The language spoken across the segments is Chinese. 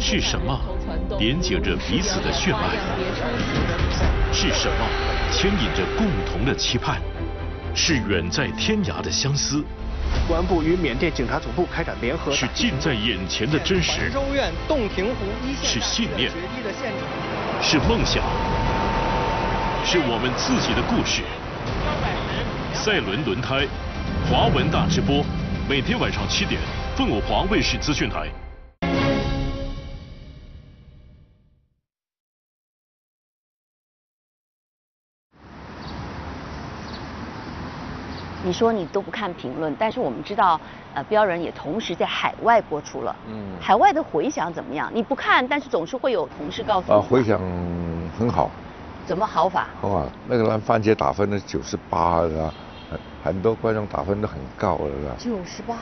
是什么连接着彼此的血脉？是什么牵引着共同的期盼？是远在天涯的相思。 公安部与缅甸警察总部开展联合。 是近在眼前的真实。 州院洞庭湖一线。 是信念。是梦想。是我们自己的故事。赛伦轮胎，华文大直播，每天晚上7点，凤凰华卫视资讯台。 你说你都不看评论，但是我们知道，标人也同时在海外播出了。海外的回响怎么样？你不看，但是总是会有同事告诉你。 回响很好。 怎么好法？ 哇，那个番茄打分的98了，很多观众打分都很高了。 98。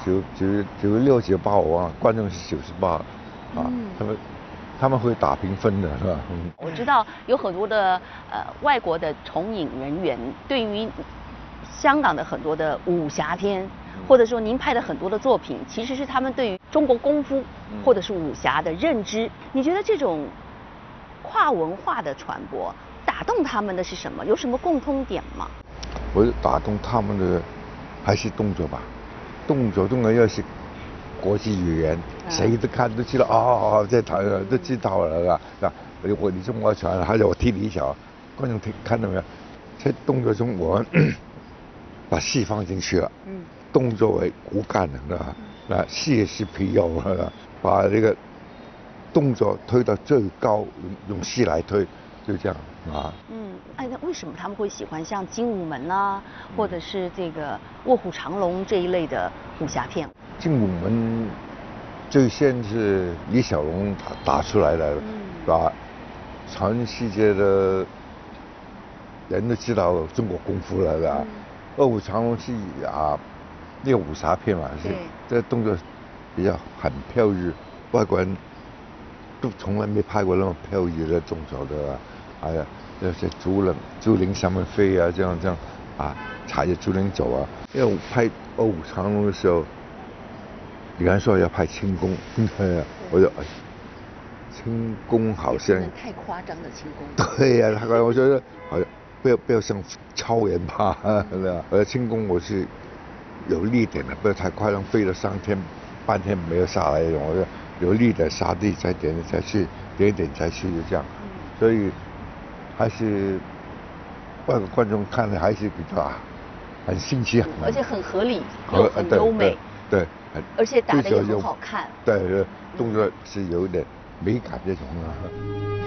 96、98我忘了，观众是98。啊，他们会打评分的是吧？ 我知道有很多的外国的从影人员对于香港的很多的武侠片，或者说您拍的很多的作品，其实是他们对于中国功夫或者是武侠的认知。你觉得这种跨文化的传播打动他们的是什么？有什么共通点吗？ 我打动他们的还是动作吧，动作要是国际语言，谁都看都知道在台上都知道了是吧？你中国传，还有我踢你一脚，观众看到没有？在动作中我们把戏放进去了，动作为骨干的啊，戏也是皮肉啊，把这个动作推到最高，用戏来推，就这样啊。 那为什么他们会喜欢像《精武门》啊，或者是这个《卧虎藏龙》这一类的武侠片？ 《精武门》最先是李小龙打出来的，是吧？全世界的人都知道中国功夫了，是吧？卧虎藏龙是那个武侠片嘛，是这动作比较很飘逸，外国人都从来没拍过那么飘逸的动作的，那些竹林上面飞啊，这样踩着竹林走啊。因为我拍卧虎藏龙的时候，李安说要拍轻功，我就轻功好像太夸张的轻功。 对呀，太夸张，我觉得好像不要像超人吧，轻功我是有力点的，不要太夸张，飞了3天半天没有下来那种，我就有力的下地再点再去，点再去，就这样。所以还是外国观众看的还是比较很新奇， 而且很合理，又很优美。 对， 而且打得也很好看。 对，动作是有点美感这种